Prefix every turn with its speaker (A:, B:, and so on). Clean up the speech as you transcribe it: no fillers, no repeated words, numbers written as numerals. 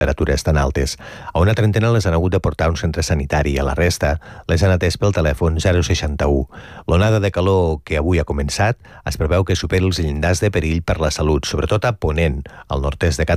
A: temperatures tan altes. A una trentena les han hagut de portar a un centre sanitari i a la resta les han atès pel telèfon 061. L'onada de calor que avui ha començat es preveu que superi els llindars de perill per la salut, sobretot a Ponent, al nord-est de Catalunya.